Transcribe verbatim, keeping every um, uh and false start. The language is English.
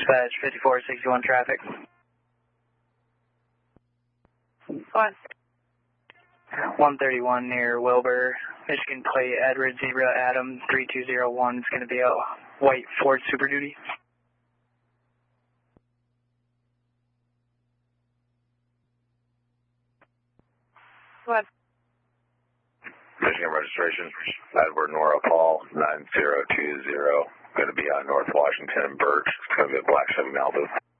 Dispatch fifty-four sixty-one traffic. What? one thirty-one near Wilbur, Michigan plate Edward Zebra Adam three two zero one. It's going to be a white Ford Super Duty. What? Michigan registration, Edward Nora Paul nine zero two zero. Going to be on North Washington Birch. It's going to be a black Chevy Malibu.